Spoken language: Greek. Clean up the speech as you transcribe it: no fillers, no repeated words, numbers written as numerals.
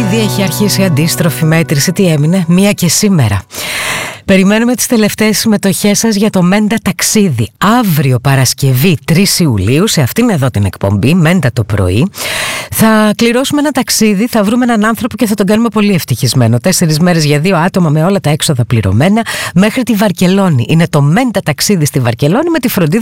Ήδη έχει αρχίσει η αντίστροφη μέτρηση. Τι έμεινε? 1 και σήμερα. Περιμένουμε τις τελευταίες συμμετοχές σας για το Μέντα ταξίδι. Αύριο Παρασκευή 3 Ιουλίου, σε αυτήν εδώ την εκπομπή, Μέντα το πρωί, θα κληρώσουμε ένα ταξίδι, θα βρούμε έναν άνθρωπο και θα τον κάνουμε πολύ ευτυχισμένο. 4 μέρες για 2 άτομα με όλα τα έξοδα πληρωμένα μέχρι τη Βαρκελόνη. Είναι το Μέντα ταξίδι στη Βαρκελόνη με τη φροντίδα